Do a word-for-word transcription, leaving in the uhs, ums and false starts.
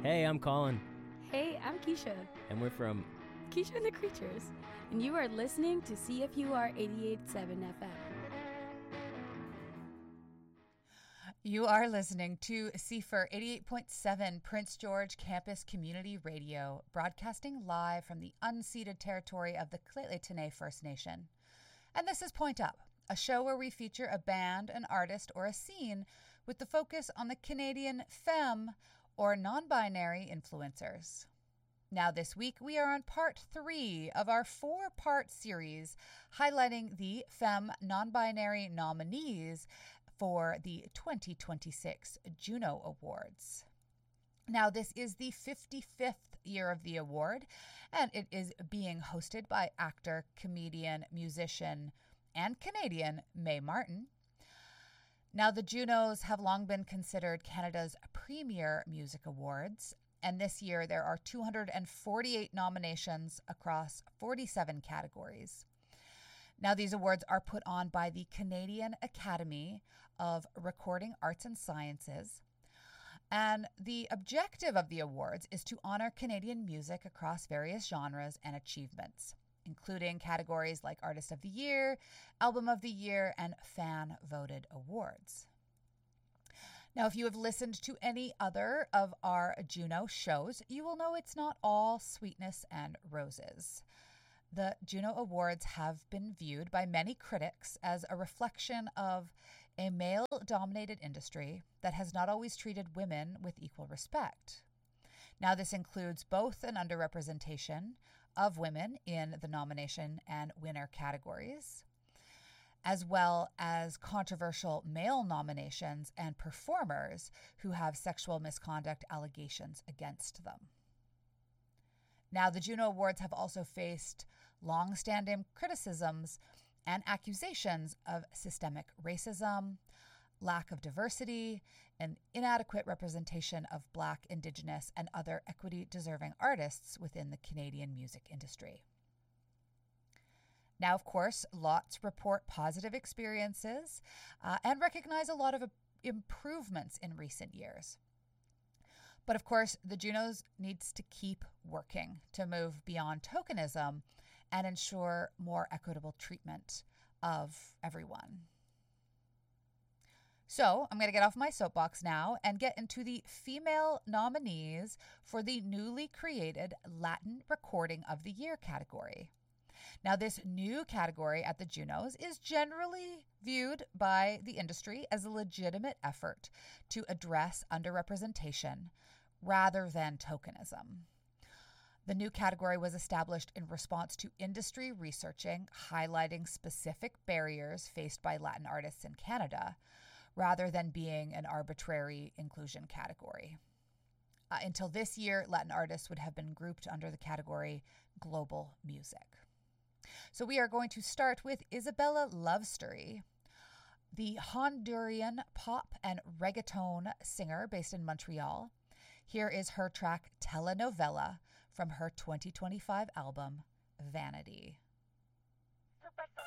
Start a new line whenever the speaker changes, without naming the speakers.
Hey, I'm Colin.
Hey, I'm Keisha.
And we're from
Keisha and the Creatures. And you are listening to C F U R eighty-eight point seven F M.
You are listening to C F U R eighty-eight point seven Prince George Campus Community Radio, broadcasting live from the unceded territory of the Lheidli First Nation. And this is Point Up, a show where we feature a band, an artist, or a scene with the focus on the Canadian femme or non-binary influencers. Now this week we are on part three of our four-part series highlighting the femme non-binary nominees for the twenty twenty-six Juno Awards. Now, this is the fifty-fifth year of the award, and it is being hosted by actor, comedian, musician, and Canadian Mae Martin. Now, the Junos have long been considered Canada's premier music awards, and this year there are two hundred forty-eight nominations across forty-seven categories. Now, these awards are put on by the Canadian Academy of Recording Arts and Sciences. And the objective of the awards is to honor Canadian music across various genres and achievements, including categories like Artist of the Year, Album of the Year, and Fan-Voted Awards. Now, if you have listened to any other of our Juno shows, you will know it's not all sweetness and roses. The Juno Awards have been viewed by many critics as a reflection of a male-dominated industry that has not always treated women with equal respect. Now, this includes both an underrepresentation of women in the nomination and winner categories, as well as controversial male nominations and performers who have sexual misconduct allegations against them. Now, the Juno Awards have also faced long-standing criticisms and accusations of systemic racism, lack of diversity, and inadequate representation of Black, Indigenous, and other equity-deserving artists within the Canadian music industry. Now, of course, lots report positive experiences uh, and recognize a lot of improvements in recent years. But of course, the Junos needs to keep working to move beyond tokenism and ensure more equitable treatment of everyone. So I'm going to get off my soapbox now and get into the female nominees for the newly created Latin Recording of the Year category. Now, this new category at the Junos is generally viewed by the industry as a legitimate effort to address underrepresentation rather than tokenism. The new category was established in response to industry researching highlighting specific barriers faced by Latin artists in Canada, rather than being an arbitrary inclusion category. Uh, until this year, Latin artists would have been grouped under the category Global Music. So we are going to start with Isabella Lovestory, the Honduran pop and reggaeton singer based in Montreal. Here is her track Telenovela from her twenty twenty-five album, Vanity.
Super